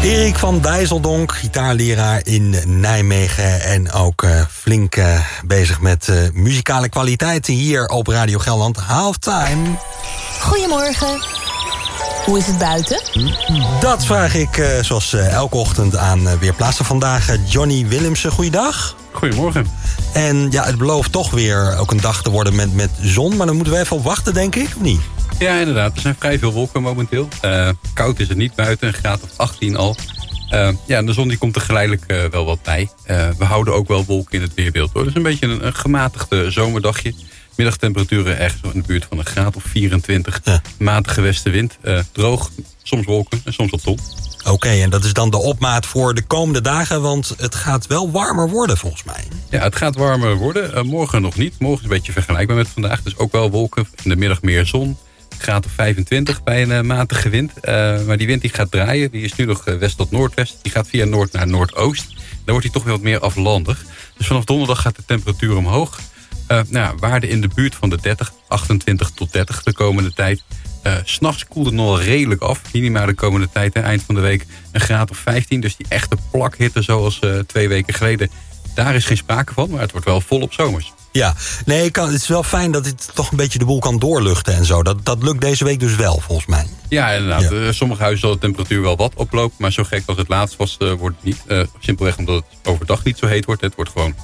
Erik van Dijsseldonk, gitaarleraar in Nijmegen en ook flink bezig met muzikale kwaliteiten hier op Radio Gelderland. Halftime. Goedemorgen. Hoe is het buiten? Dat vraag ik zoals elke ochtend aan Weerplaatsen. Vandaag Johnny Willemsen. Goeiedag. Goedemorgen. En ja, het belooft toch weer ook een dag te worden met zon. Maar dan moeten we even op wachten, denk ik, of niet? Ja, inderdaad. Er zijn vrij veel wolken momenteel. Koud is het niet buiten, een graad of 18 al. Ja, de zon die komt er geleidelijk wel wat bij. We houden ook wel wolken in het weerbeeld, hoor. Dus een beetje een gematigde zomerdagje. Middagtemperaturen ergens in de buurt van een graad of 24. Ja. Matige westenwind. Droog, soms wolken en soms wat zon. Oké, en dat is dan de opmaat voor de komende dagen, want het gaat wel warmer worden volgens mij. Ja, het gaat warmer worden. Morgen nog niet. Morgen is een beetje vergelijkbaar met vandaag. Dus ook wel wolken. In de middag meer zon. Graad of 25 bij een matige wind. Maar die wind die gaat draaien. Die is nu nog west tot noordwest. Die gaat via noord naar noordoost. Dan wordt hij toch weer wat meer aflandig. Dus vanaf donderdag gaat de temperatuur omhoog. Waarden in de buurt van de 30, 28 tot 30 de komende tijd. 'S Nachts koelt het nog wel redelijk af. Minima de komende tijd, eind van de week, een graad of 15. Dus die echte plakhitte zoals 2 weken geleden, daar is geen sprake van. Maar het wordt wel volop zomers. Ja, nee, het is wel fijn dat het toch een beetje de boel kan doorluchten en zo. Dat lukt deze week dus wel, volgens mij. Ja, inderdaad. Ja. Sommige huizen zal de temperatuur wel wat oploopt. Maar zo gek als het laatst was, wordt het niet. Simpelweg omdat het overdag niet zo heet wordt. Het wordt gewoon,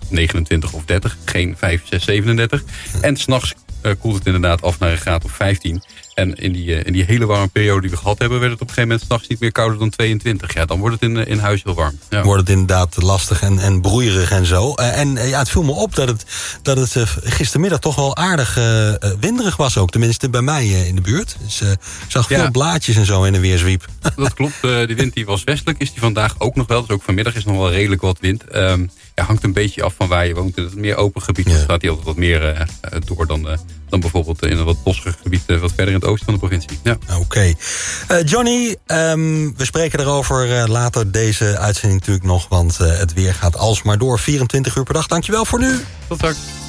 29 of 30. Geen 5, 6, 37. Ja. En 's nachts koelt het inderdaad af naar een graad of 15. En in die hele warme periode die we gehad hebben, werd het op een gegeven moment 's nachts niet meer kouder dan 22. Ja, dan wordt het in huis heel warm. Ja. Wordt het inderdaad lastig en broeierig en zo. Het viel me op dat het gistermiddag toch wel aardig winderig was ook. Tenminste bij mij in de buurt. Dus ik zag veel blaadjes en zo in de weerzwiep. Dat klopt. De wind die was westelijk. Is die vandaag ook nog wel. Dus ook vanmiddag is nog wel redelijk wat wind. Hangt een beetje af van waar je woont. In het meer open gebied staat hij altijd wat meer door dan bijvoorbeeld in een wat bossiger gebied wat verder in het oosten van de provincie. Ja. Oké. Johnny, we spreken erover later deze uitzending natuurlijk nog, want het weer gaat alsmaar door. 24 uur per dag. Dankjewel voor nu. Tot straks.